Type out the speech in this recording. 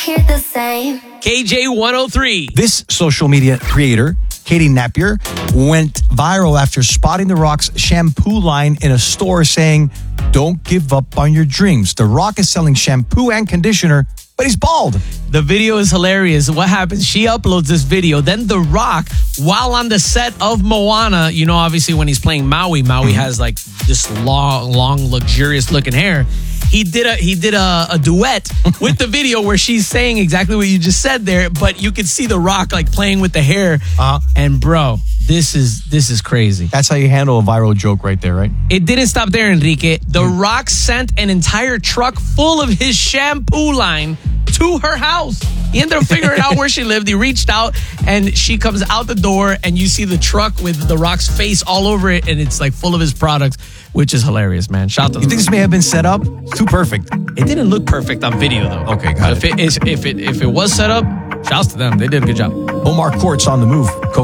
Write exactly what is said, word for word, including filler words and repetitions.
hear the same. K J one oh three. This social media creator, Katie Napier, went viral after spotting The Rock's shampoo line in a store saying, "Don't give up on your dreams. The Rock is selling shampoo and conditioner, but he's bald." The video is hilarious. What happens? She uploads this video. Then The Rock, while on the set of Moana, you know, obviously when he's playing Maui, Maui has like this long, long, luxurious looking hair. He did a he did a, a duet with the video where she's saying exactly what you just said there, but you could see The Rock like playing with the hair. Uh-huh. And bro, this is this is crazy. That's how you handle a viral joke right there, right? It didn't stop there, Enrique. The Rock sent an entire truck full of his shampoo line to her house. He ended up figuring out where she lived. He reached out, and she comes out the door, and you see the truck with The Rock's face all over it, and it's like full of his products, which is hilarious, man. Shout out to You think this may have been set up? Too perfect. It didn't look perfect on video, though. Okay, got if it. Is, if it if it was set up, shouts to them. They did a good job. Omar Court's on the move.